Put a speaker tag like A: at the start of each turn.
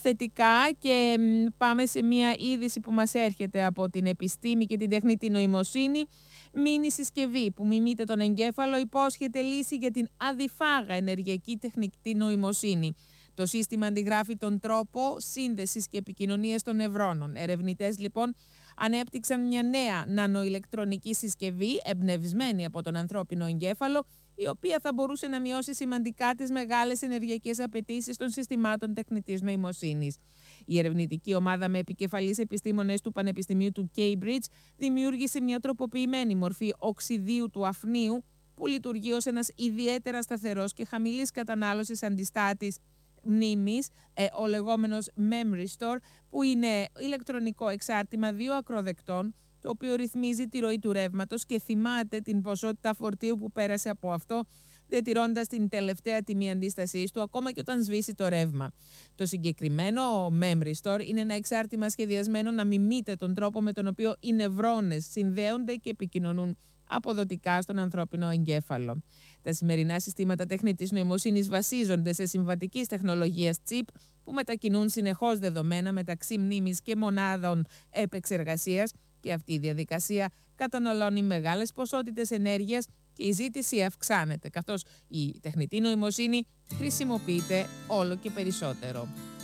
A: θετικά και πάμε σε μια είδηση που μας έρχεται από την επιστήμη και την τεχνητή νοημοσύνη. Μίνι συσκευή που μιμείται τον εγκέφαλο υπόσχεται λύση για την αδιφάγα ενεργειακή τεχνητή νοημοσύνη. Το σύστημα αντιγράφει τον τρόπο σύνδεσης και επικοινωνίας των νευρώνων. Ερευνητές λοιπόν ανέπτυξαν μια νέα νανοηλεκτρονική συσκευή εμπνευσμένη από τον ανθρώπινο εγκέφαλο, η οποία θα μπορούσε να μειώσει σημαντικά τις μεγάλες ενεργειακές απαιτήσεις των συστημάτων τεχνητής νοημοσύνης. Η ερευνητική ομάδα με επικεφαλής επιστήμονες του Πανεπιστημίου του Cambridge δημιούργησε μια τροποποιημένη μορφή οξυδίου του αφνίου που λειτουργεί ως ένας ιδιαίτερα σταθερός και χαμηλής κατανάλωσης αντιστάτης μνήμης, ο λεγόμενος memory store, που είναι ηλεκτρονικό εξάρτημα δύο ακροδεκτών, το οποίο ρυθμίζει τη ροή του ρεύματος και θυμάται την ποσότητα φορτίου που πέρασε από αυτό, διατηρώντας την τελευταία τιμή αντίστασής του ακόμα και όταν σβήσει το ρεύμα. Το συγκεκριμένο memory store είναι ένα εξάρτημα σχεδιασμένο να μιμείται τον τρόπο με τον οποίο οι νευρώνες συνδέονται και επικοινωνούν αποδοτικά στον ανθρώπινο εγκέφαλο. Τα σημερινά συστήματα τεχνητής νοημοσύνης βασίζονται σε συμβατικής τεχνολογίας chip που μετακινούν συνεχώς δεδομένα μεταξύ μνήμης και μονάδων επεξεργασίας, και αυτή η διαδικασία καταναλώνει μεγάλες ποσότητες ενέργειας και η ζήτηση αυξάνεται, καθώς η τεχνητή νοημοσύνη χρησιμοποιείται όλο και περισσότερο.